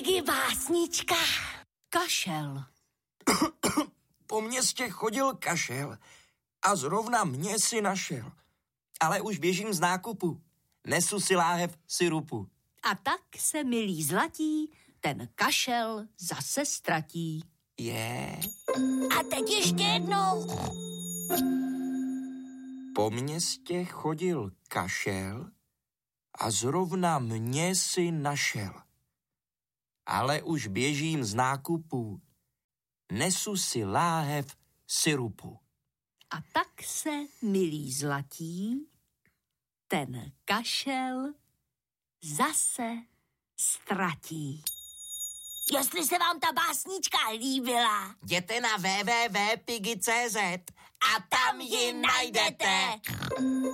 Piggy básnička. Kašel. Po městě chodil kašel a zrovna mě si našel. Ale už běžím z nákupu. Nesu si láhev syrupu. A tak se, milí zlatí, ten kašel zase ztratí. A teď ještě jednou. Po městě chodil kašel a zrovna mě si našel. Ale už běžím z nákupu. Nesu si láhev syrupu. A tak se, milí zlatí, ten kašel zase ztratí. Jestli se vám ta básnička líbila, Jděte na www.piggy.cz a tam ji najdete.